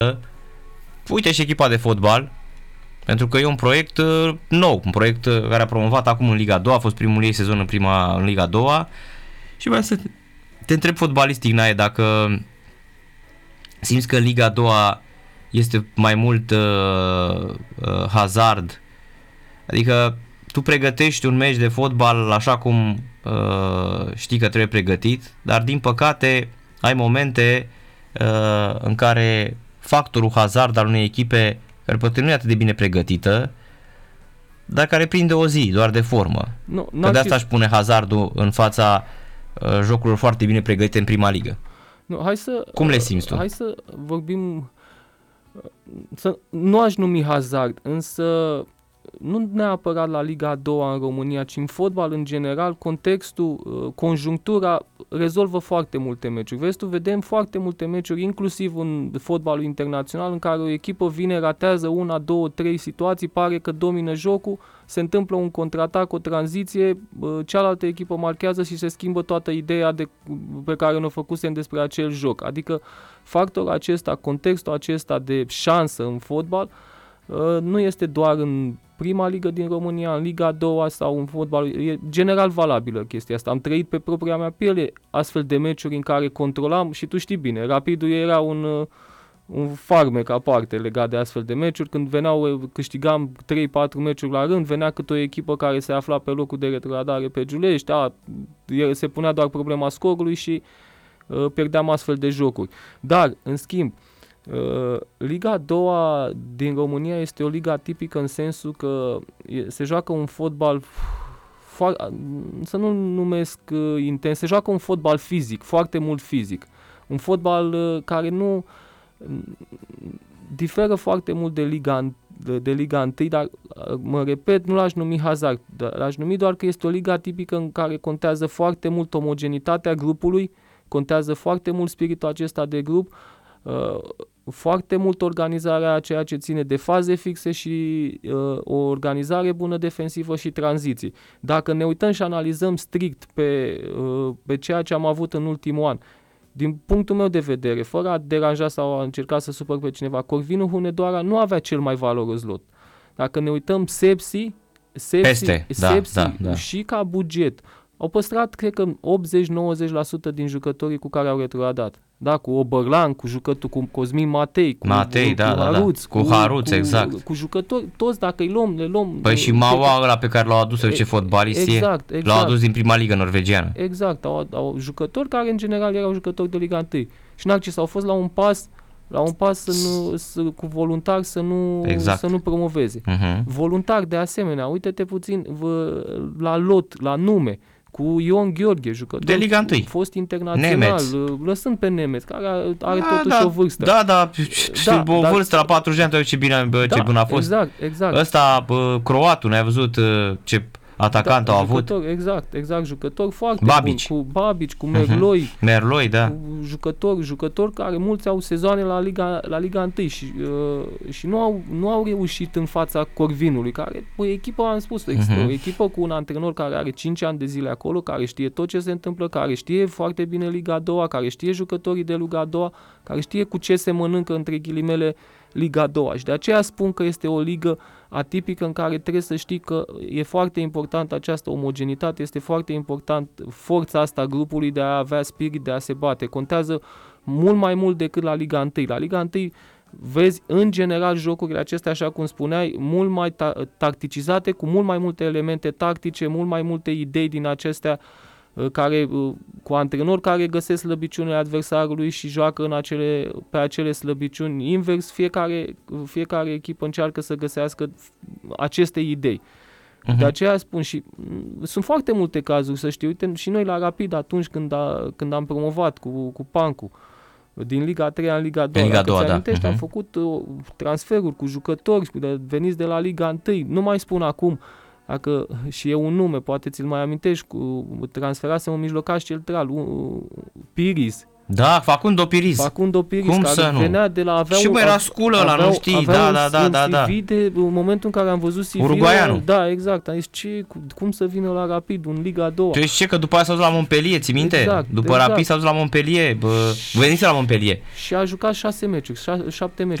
uite și echipa de fotbal, pentru că e un proiect nou, un proiect care a promovat acum în Liga 2, a fost primul ei sezon în Liga 2 și vreau să te întreb fotbalistic, Nae, dacă simți că Liga 2 este mai mult hazard, adică tu pregătești un meci de fotbal așa cum știi că trebuie pregătit, dar din păcate ai momente în care factorul hazard al unei echipe care poate nu e atât de bine pregătită, dar care prinde o zi, doar de formă. Că de asta își pune hazardul în fața jocurilor foarte bine pregătite în prima ligă. Cum le simți tu? Hai să vorbim, nu aș numi hazard, însă nu neapărat la Liga a doua în România, ci în fotbal în general, contextul, conjunctura rezolvă foarte multe meciuri. Vezi tu, vedem foarte multe meciuri, inclusiv în fotbalul internațional, în care o echipă vine, ratează 1, 2, 3 situații, pare că domină jocul, se întâmplă un contraatac, o tranziție, cealaltă echipă marchează și se schimbă toată ideea pe care ne-o făcusem despre acel joc. Adică factorul acesta, contextul acesta de șansă în fotbal, nu este doar în prima ligă din România, în Liga a doua sau în fotbal, e general valabilă chestia asta. Am trăit pe propria mea piele astfel de meciuri în care controlam și tu știi bine, Rapidul era un farmec aparte legat de astfel de meciuri. Când câștigam 3-4 meciuri la rând, venea câte o echipă care se afla pe locul de retrogradare pe Giulești, se punea doar problema scorului și pierdeam astfel de jocuri. Dar, în schimb, Liga a doua din România este o liga atipică în sensul că se joacă un fotbal să nu numesc intens, se joacă un fotbal fizic, foarte mult fizic. Un fotbal care nu diferă foarte mult de Liga 1, dar mă repet, nu l-aș numi hazard, l-aș numi doar că este o liga atipică în care contează foarte mult omogenitatea grupului, contează foarte mult spiritul acesta de grup, foarte mult organizarea a ceea ce ține de faze fixe și o organizare bună defensivă și tranziții. Dacă ne uităm și analizăm strict pe ceea ce am avut în ultimul an, din punctul meu de vedere, fără a deranja sau a încerca să supăr pe cineva, Corvinul Hunedoara nu avea cel mai valoros lot. Dacă ne uităm, Sepsi și ca buget au păstrat, cred că 80-90% din jucătorii cu care au retrogradat. Da, cu Oberlan, cu Cosmin Matei, cu Haruț, cu Haruț, exact. Cu jucători, toți dacă le luăm... Păi și Maua ăla pe care l-au adus, ce fotbalist exact. L-au adus din prima ligă norvegiană. Exact, au jucători care în general erau jucători de Liga 1. Și Narcis au fost la un pas cu voluntari să nu promoveze. Voluntari de asemenea, uite-te puțin la lot, la nume, cu Ion Gheorghe, jucător de Liga 1, fost internațional, Nemeț. Lăsând pe Nemeț, care are totuși o vârstă. O vârstă la 40 ani, ce bine a fost. Exact. Ăsta, croatul, ne-ai văzut ce atacant au avut. Exact, jucător foarte Babic. Bun, cu Babic, cu Merloi. Merloi, da. Jucători care mulți au sezoane la Liga 1 și nu au reușit în fața Corvinului, care o echipă, am spus, o echipă cu un antrenor care are 5 ani de zile acolo, care știe tot ce se întâmplă, care știe foarte bine Liga a doua, care știe jucătorii de Liga a doua, care știe cu ce se mănâncă între ghilimele Liga a doua. Și de aceea spun că este o ligă atipică în care trebuie să știi că e foarte important această omogenitate, este foarte important forța asta grupului de a avea spirit de a se bate. Contează mult mai mult decât la Liga 1. La Liga 1 vezi în general jocurile acestea, așa cum spuneai, mult mai tacticizate, cu mult mai multe elemente tactice, mult mai multe idei din acestea cu antrenori care găsesc slăbiciunile adversarului și joacă pe acele slăbiciuni. Invers, fiecare echipă încearcă să găsească aceste idei. De aceea spun și sunt foarte multe cazuri, să știi, uite, și noi la Rapid atunci când am promovat cu Pancu din Liga 3 în Liga 2, am făcut transferuri cu jucători veniți de la Liga 1, nu mai spun acum. Dacă și e un nume, poate ți-l mai amintești, transferasem un mijlocaș central, Piris. Da, Facundo Piriz. Facundo Piriz, Cum care să nu? venea de la... Și mai era sculă ăla, nu știi? Da. De, în momentul în care am văzut CV-ul... Uruguaianul. Da, exact. Am zis, cum să vină la Rapid, în Liga 2? Tu ești ce? Că după aia s-a dus la Montpellier, ții minte? Exact, După exact. Rapid s-a dus la Montpellier. Venise la Montpellier. Și a jucat 6 meciuri, 7 meciuri.